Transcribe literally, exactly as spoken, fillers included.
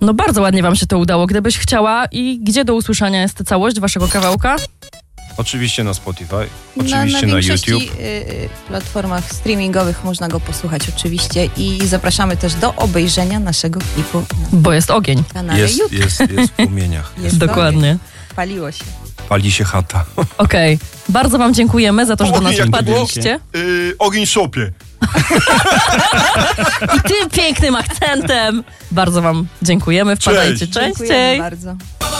No bardzo ładnie wam się to udało. Gdybyś chciała i gdzie do usłyszenia jest całość waszego kawałka? Oczywiście na Spotify, Na, oczywiście na, na, większości, YouTube. y, y, platformach streamingowych można go posłuchać oczywiście i zapraszamy też do obejrzenia naszego klipu na Bo jest ogień. kanale Jest, YouTube. jest, jest w płomieniach. Jest Dokładnie. ogień. Paliło się. Pali się chata. Okej. Bardzo wam dziękujemy za to, że do nas Ogień, jak to było? wpadliście. Yy, ogień szopie. I tym pięknym akcentem. Bardzo wam dziękujemy. Wpadajcie Cześć. częściej. Dziękujemy bardzo.